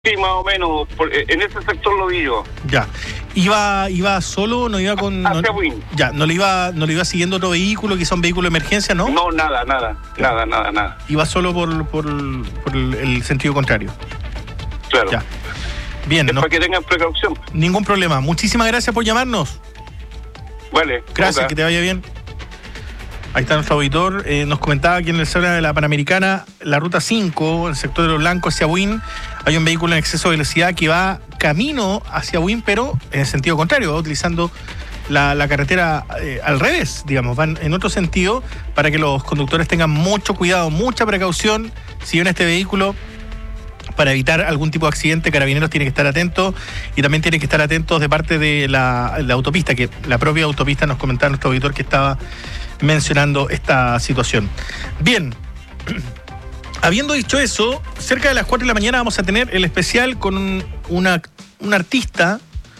Sí, más o menos, en ese sector lo vi yo. Ya. ¿Iba solo? ¿No iba con...? Hacia Win. Ya, ¿no le iba siguiendo otro vehículo, quizá un vehículo de emergencia, no? No, nada. Iba solo por el sentido contrario. Claro. Ya. Bien, Es para que tengan precaución. ningún problema. Muchísimas gracias por llamarnos. Vale. Gracias, otra. que te vaya bien. Ahí está nuestro auditor. Nos comentaba que en la zona de la Panamericana, la ruta 5, el sector de Los Blancos hacia Buin, hay un vehículo en exceso de velocidad que va camino hacia Buin, pero en el sentido contrario, va utilizando la carretera al revés, digamos, van en otro sentido, para que los conductores tengan mucho cuidado, mucha precaución si ven este vehículo. Para evitar algún tipo de accidente, Carabineros tiene que estar atentos y también tiene que estar atentos de parte de la autopista, que la propia autopista nos comentaba nuestro auditor que estaba mencionando esta situación. Bien, habiendo dicho eso, cerca de las 4 de la mañana vamos a tener el especial con un artista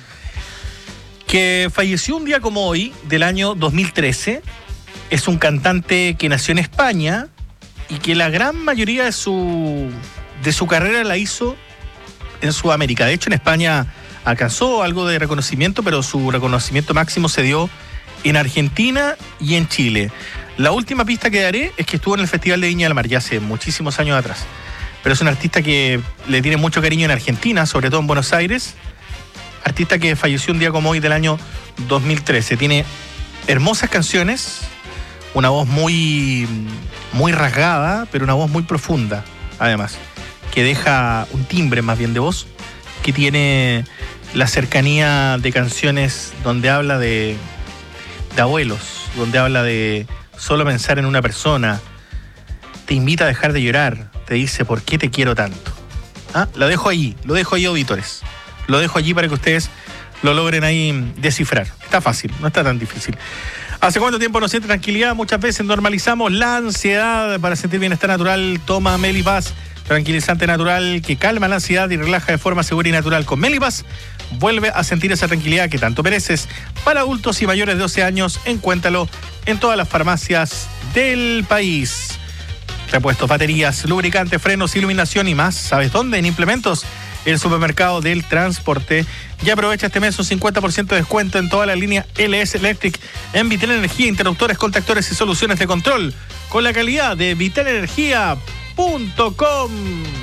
que falleció un día como hoy, del año 2013. Es un cantante que nació en España y que la gran mayoría de su carrera la hizo en Sudamérica. De hecho, en España alcanzó algo de reconocimiento, pero su reconocimiento máximo se dio en Argentina y en Chile. La última pista que daré es que estuvo en el Festival de Viña del Mar, ya hace muchísimos años atrás. Pero es un artista que le tiene mucho cariño en Argentina, sobre todo en Buenos Aires. Artista que falleció un día como hoy del año 2013. Tiene hermosas canciones, una voz muy rasgada, pero una voz muy profunda, además, que deja un timbre más bien de voz, que tiene la cercanía de canciones donde habla de abuelos, donde habla de solo pensar en una persona, te invita a dejar de llorar, te dice ¿por qué te quiero tanto? Lo dejo ahí, auditores. Lo dejo allí para que ustedes lo logren ahí descifrar. Está fácil, no está tan difícil. ¿Hace cuánto tiempo no siente tranquilidad? Muchas veces normalizamos la ansiedad. Para sentir bienestar natural, toma Melipaz, tranquilizante natural que calma la ansiedad y relaja de forma segura y natural. Con Melipaz vuelve a sentir esa tranquilidad que tanto mereces. Para adultos y mayores de 12 años, encuéntralo en todas las farmacias del país. Repuestos, baterías, lubricantes, frenos, iluminación y más. ¿Sabes dónde? En Implementos, el supermercado del transporte. Y aprovecha este mes un 50% de descuento en toda la línea LS Electric en Vital Energía, interruptores, contactores y soluciones de control con la calidad de vitalenergia.com.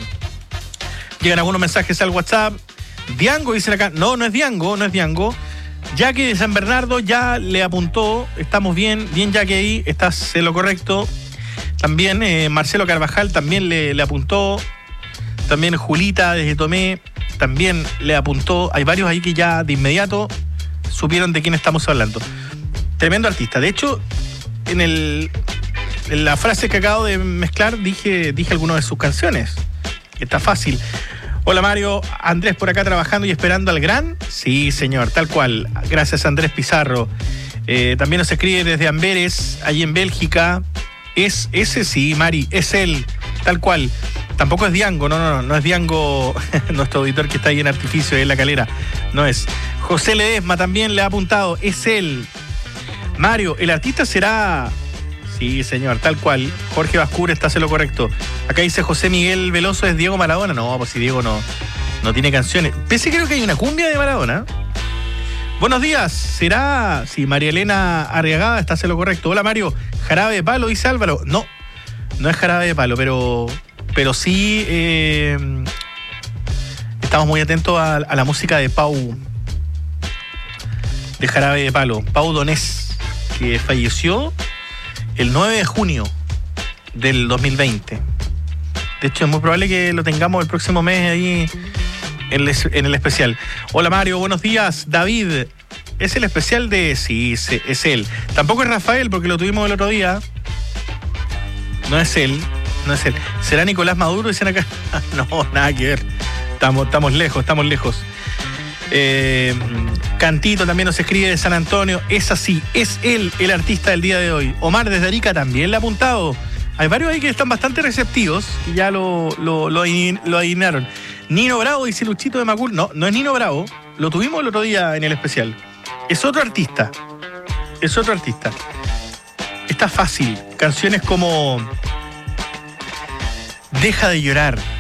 Llegan algunos mensajes al WhatsApp. Diango, dicen acá. No es Diango. Jackie de San Bernardo ya le apuntó. Estamos bien, Jackie ahí, estás en lo correcto. También Marcelo Carvajal también le apuntó. También Julita desde Tomé también le apuntó. Hay varios ahí que ya de inmediato supieron de quién estamos hablando. Tremendo artista. De hecho, en la frase que acabo de mezclar dije algunas de sus canciones. Está fácil. Hola Mario, Andrés por acá trabajando y esperando al gran. Sí, señor, tal cual. Gracias Andrés Pizarro. También nos escribe desde Amberes, allí en Bélgica. Es ese, sí, Mari, es él, tal cual. Tampoco es Diango, no es Diango, nuestro auditor que está ahí en Artificio, en La Calera. No es. José Ledesma también le ha apuntado, es él. Mario, el artista será... Sí, señor, tal cual. Jorge Bascur está haciendo lo correcto. Acá dice José Miguel Veloso, ¿es Diego Maradona? No, pues si Diego no tiene canciones. Pese creo que hay una cumbia de Maradona. Buenos días, ¿será? Sí, María Elena Arriagada está haciendo lo correcto. Hola Mario, Jarabe de Palo, dice Álvaro. No es Jarabe de Palo, pero sí estamos muy atentos a la música de Pau, de Jarabe de Palo, Pau Donés, que falleció el 9 de junio del 2020. De hecho, es muy probable que lo tengamos el próximo mes ahí en el especial. Hola Mario, buenos días. David, ¿es el especial de...? Sí, es él. Tampoco es Rafael, porque lo tuvimos el otro día. No es él. ¿Será Nicolás Maduro? Dicen acá. No, nada que ver. Estamos lejos. Cantito también nos escribe de San Antonio. Es así, es él el artista del día de hoy. Omar desde Arica también le ha apuntado. Hay varios ahí que están bastante receptivos y ya lo adivinaron. Nino Bravo, dice Luchito de Macul. No es Nino Bravo. Lo tuvimos el otro día en el especial. Es otro artista. Está fácil. Canciones como Deja de llorar.